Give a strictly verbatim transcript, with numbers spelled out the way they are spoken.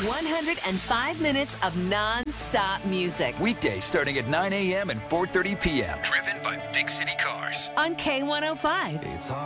one hundred five minutes of non-stop music Weekdays starting at nine a.m. and four thirty p.m. Driven by Big City Cars. on K one oh five. It's hard.